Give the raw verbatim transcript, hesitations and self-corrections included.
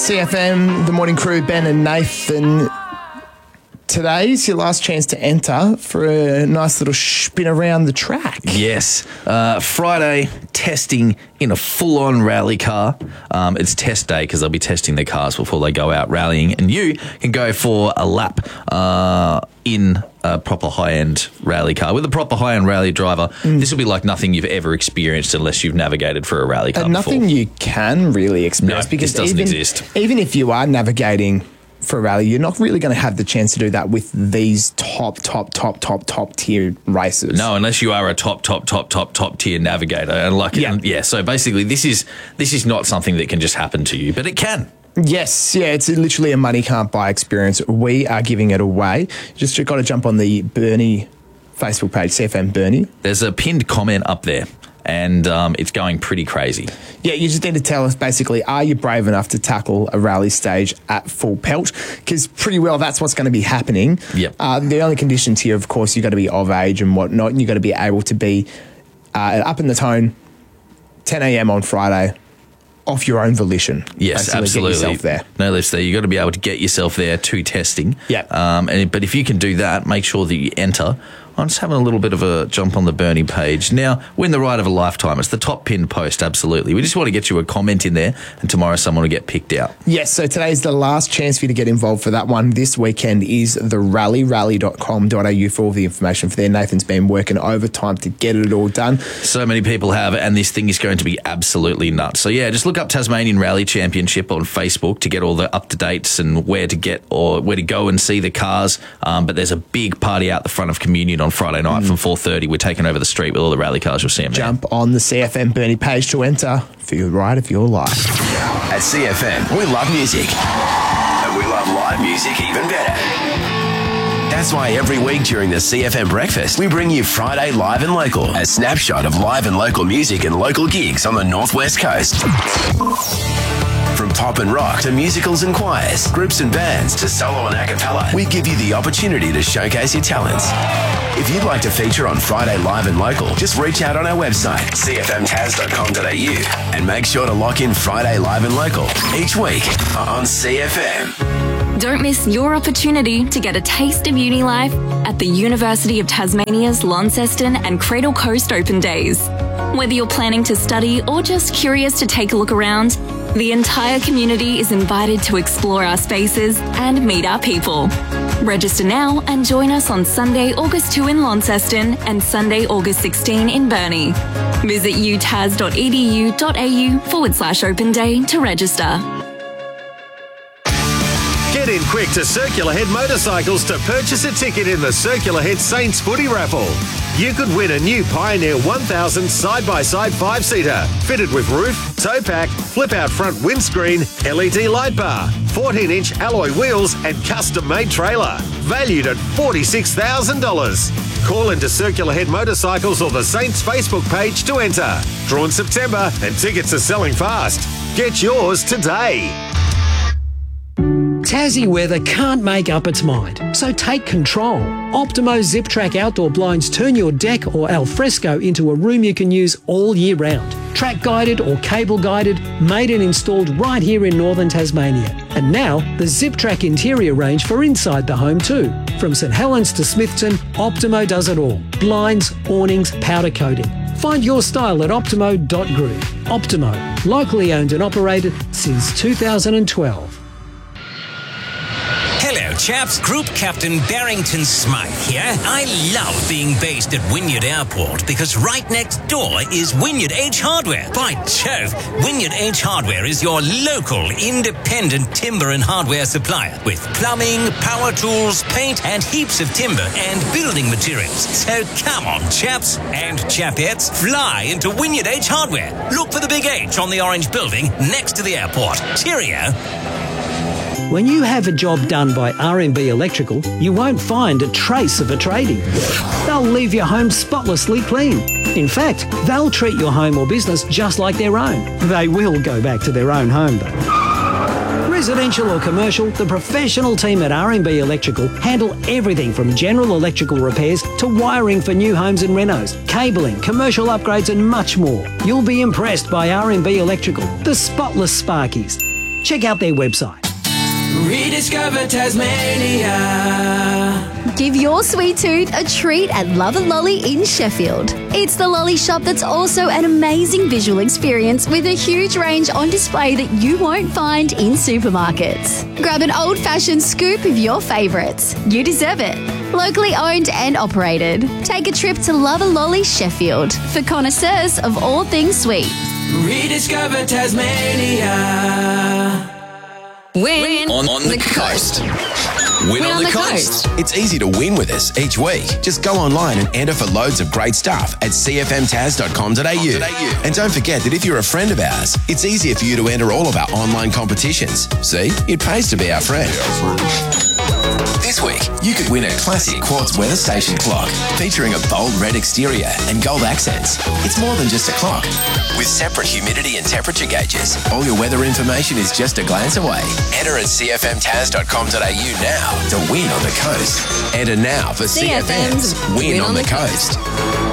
C F M, the morning crew, Ben and Nathan. Today's your last chance to enter for a nice little spin around the track. Yes. Uh, Friday, testing in a full-on rally car. Um, it's test day because they'll be testing their cars before they go out rallying. And you can go for a lap uh, in a proper high-end rally car. With a proper high-end rally driver, mm. this will be like nothing you've ever experienced unless you've navigated for a rally car and before. Nothing you can really experience. No, because this doesn't even, exist. Even if you are navigating for a rally, you're not really going to have the chance to do that with these top, top, top, top, top tier races. No, unless you are a top, top, top, top, top tier navigator. And like, yeah. And yeah. So basically, this is this is not something that can just happen to you, but it can. Yes, yeah, it's literally a money can't buy experience. We are giving it away. Just got to jump on the Burnie Facebook page, C F M Burnie. There's a pinned comment up there. And um, it's going pretty crazy. Yeah, you just need to tell us basically, are you brave enough to tackle a rally stage at full pelt? Because pretty well that's what's going to be happening. Yep. Uh, the only conditions here, of course, you've got to be of age and whatnot, and you've got to be able to be uh, up in the tone, ten a.m. on Friday, off your own volition. Yes, basically absolutely. Get yourself there. No less there. You've got to be able to get yourself there to testing. Yeah. Um, and, but if you can do that, make sure that you enter. I'm just having a little bit of a jump on the Burnie page. Now, win the ride of a lifetime. It's the top pinned post, absolutely. We just want to get you a comment in there, and tomorrow someone will get picked out. Yes, so today's the last chance for you to get involved for that one. This weekend is the rally, rally dot com dot a u for all the information for there. Nathan's been working overtime to get it all done. So many people have, and this thing is going to be absolutely nuts. So, yeah, just look up Tasmanian Rally Championship on Facebook to get all the up-to-dates and where to get or where to go and see the cars. Um, but there's a big party out the front of Communion on Friday night mm. from four thirty. We're taking over the street with all the rally cars. You'll see them. Jump there. On the C F M Burnie page to enter for your ride of your life. At C F M, we love music. And we love live music even better. That's why every week during the C F M Breakfast, we bring you Friday Live and Local, a snapshot of live and local music and local gigs on the Northwest Coast. From pop and rock to musicals and choirs, groups and bands to solo and a cappella, we give you the opportunity to showcase your talents. If you'd like to feature on Friday Live and Local, just reach out on our website, c f m tas dot com dot a u, and make sure to lock in Friday Live and Local each week on C F M. Don't miss your opportunity to get a taste of uni life at the University of Tasmania's Launceston and Cradle Coast Open Days. Whether you're planning to study or just curious to take a look around, the entire community is invited to explore our spaces and meet our people. Register now and join us on Sunday, August second in Launceston and Sunday, August sixteenth in Burnie. Visit u tas dot e d u dot a u forward slash open day to register. Get in quick to Circular Head Motorcycles to purchase a ticket in the Circular Head Saints Footy Raffle. You could win a new Pioneer one thousand side-by-side five-seater, fitted with roof, tow pack, flip-out front windscreen, L E D light bar, fourteen inch alloy wheels and custom-made trailer, valued at forty-six thousand dollars. Call into Circular Head Motorcycles or the Saints Facebook page to enter. Draw in September and tickets are selling fast. Get yours today. Tassie weather can't make up its mind, so take control. Optimo Zip Track outdoor blinds turn your deck or alfresco into a room you can use all year round. Track guided or cable guided, made and installed right here in northern Tasmania. And now, the Zip Track interior range for inside the home too. From St Helens to Smithton, Optimo does it all. Blinds, awnings, powder coating. Find your style at optimo dot group. Optimo, locally owned and operated since two thousand twelve. Hello chaps, Group Captain Barrington Smythe here. I love being based at Wynyard Airport because right next door is Wynyard H Hardware. By Jove, Wynyard H Hardware is your local independent timber and hardware supplier with plumbing, power tools, paint and heaps of timber and building materials. So come on chaps and chapettes, fly into Wynyard H Hardware. Look for the big H on the orange building next to the airport. Cheerio. When you have a job done by R and B Electrical, you won't find a trace of a tradie. They'll leave your home spotlessly clean. In fact, they'll treat your home or business just like their own. They will go back to their own home though. Residential or commercial, the professional team at R and B Electrical handle everything from general electrical repairs to wiring for new homes and renos, cabling, commercial upgrades and much more. You'll be impressed by R and B Electrical, the spotless Sparkies. Check out their website. Rediscover Tasmania. Give your sweet tooth a treat at Love and Lolly in Sheffield. It's the lolly shop that's also an amazing visual experience with a huge range on display that you won't find in supermarkets. Grab an old-fashioned scoop of your favourites. You deserve it. Locally owned and operated. Take a trip to Love and Lolly Sheffield for connoisseurs of all things sweet. Rediscover Tasmania. Win On, on the coast. Win, on, the, coast. It's easy to win with us each week. Just go online and enter for loads of great stuff at c f m taz dot com dot a u. And don't forget that if you're a friend of ours, it's easier for you to enter all of our online competitions. See, it pays to be our friend. This week, you could win a classic quartz weather station clock featuring a bold red exterior and gold accents. It's more than just a clock. With separate humidity and temperature gauges, all your weather information is just a glance away. Enter at c f m taz dot com dot a u now to win on the coast. Enter now for C F M's Win on the Coast.